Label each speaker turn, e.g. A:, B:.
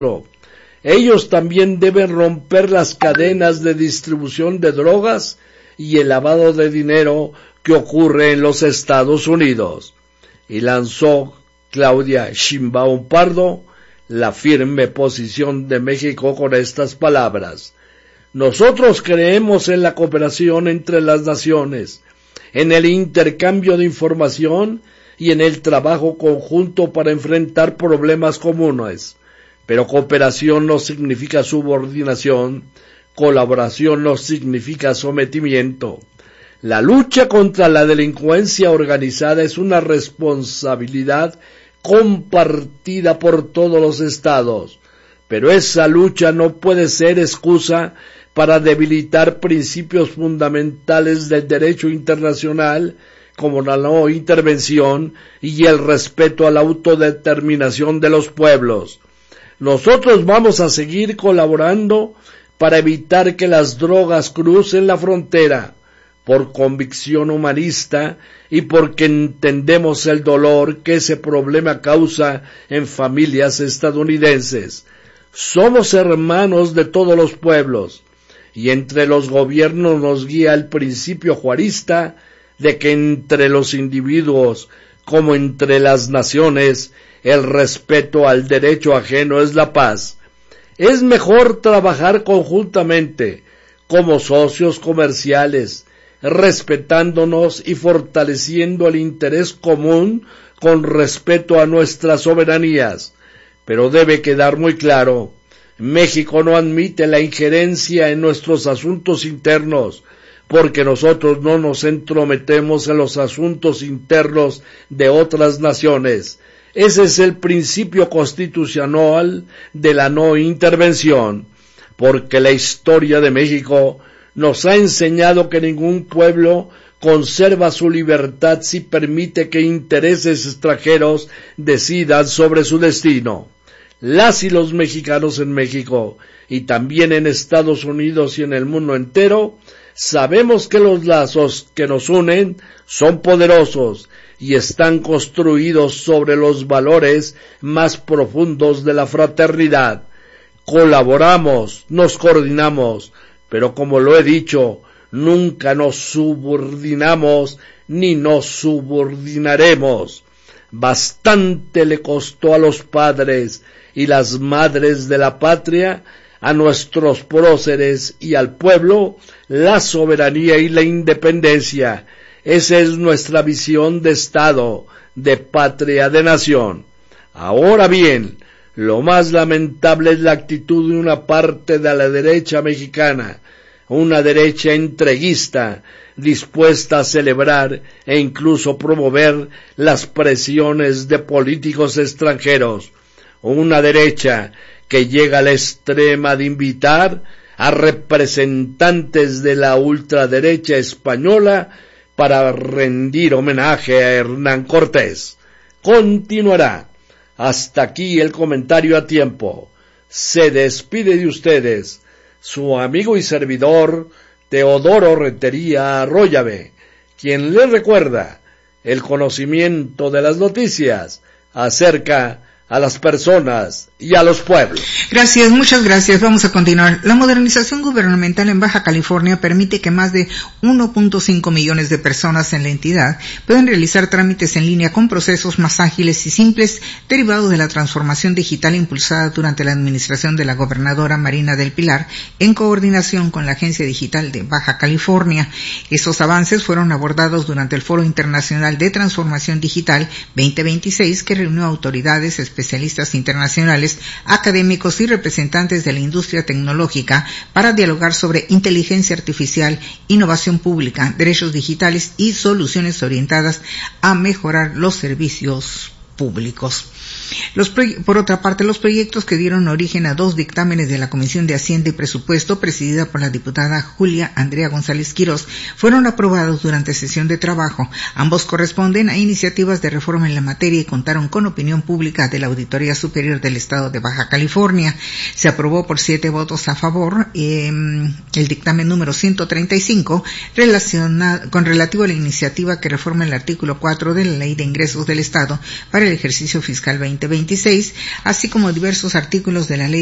A: Ellos también deben romper las cadenas de distribución de drogas y el lavado de dinero que ocurre en los Estados Unidos. Y lanzó Claudia Sheinbaum Pardo la firme posición de México con estas palabras: nosotros creemos en la cooperación entre las naciones, en el intercambio de información y en el trabajo conjunto para enfrentar problemas comunes. Pero cooperación no significa subordinación, colaboración no significa sometimiento. La lucha contra la delincuencia organizada es una responsabilidad compartida por todos los estados, pero esa lucha no puede ser excusa para debilitar principios fundamentales del derecho internacional como la no intervención y el respeto a la autodeterminación de los pueblos. Nosotros vamos a seguir colaborando para evitar que las drogas crucen la frontera, por convicción humanista y porque entendemos el dolor que ese problema causa en familias estadounidenses. Somos hermanos de todos los pueblos, y entre los gobiernos nos guía el principio juarista de que entre los individuos como entre las naciones el respeto al derecho ajeno es la paz. Es mejor trabajar conjuntamente como socios comerciales, respetándonos y fortaleciendo el interés común con respeto a nuestras soberanías. Pero debe quedar muy claro, México no admite la injerencia en nuestros asuntos internos, porque nosotros no nos entrometemos en los asuntos internos de otras naciones. Ese es el principio constitucional de la no intervención, porque la historia de México nos ha enseñado que ningún pueblo conserva su libertad si permite que intereses extranjeros decidan sobre su destino. Las y los mexicanos en México y también en Estados Unidos y en el mundo entero sabemos que los lazos que nos unen son poderosos y están construidos sobre los valores más profundos de la fraternidad. Colaboramos, nos coordinamos, pero como lo he dicho, nunca nos subordinamos ni nos subordinaremos. Bastante le costó a los padres y las madres de la patria, a nuestros próceres y al pueblo, la soberanía y la independencia. Esa es nuestra visión de Estado, de patria, de nación. Ahora bien, lo más lamentable es la actitud de una parte de la derecha mexicana, una derecha entreguista, dispuesta a celebrar e incluso promover las presiones de políticos extranjeros, una derecha que llega a la extrema de invitar a representantes de la ultraderecha española para rendir homenaje a Hernán Cortés. Continuará. Hasta aquí el comentario a tiempo. Se despide de ustedes su amigo y servidor Teodoro Rentería Arroyave, quien les recuerda el conocimiento de las noticias acerca a las personas y a los pueblos.
B: Gracias, muchas gracias. Vamos a continuar. La modernización gubernamental en Baja California permite que más de 1.5 millones de personas en la entidad puedan realizar trámites en línea con procesos más ágiles y simples derivados de la transformación digital impulsada durante la administración de la gobernadora Marina del Pilar en coordinación con la Agencia Digital de Baja California. Estos avances fueron abordados durante el Foro Internacional de Transformación Digital 2026 que reunió autoridades, especialistas internacionales, académicos y representantes de la industria tecnológica para dialogar sobre inteligencia artificial, innovación pública, derechos digitales y soluciones orientadas a mejorar los servicios públicos. Por otra parte, los proyectos que dieron origen a 2 dictámenes de la Comisión de Hacienda y Presupuesto, presidida por la diputada Julia Andrea González Quirós, fueron aprobados durante sesión de trabajo. Ambos corresponden a iniciativas de reforma en la materia y contaron con opinión pública de la Auditoría Superior del Estado de Baja California. Se aprobó por 7 votos a favor el dictamen número 135 relativo a la iniciativa que reforma el artículo 4 de la Ley de Ingresos del Estado para para el ejercicio fiscal 2026, así como diversos artículos de la Ley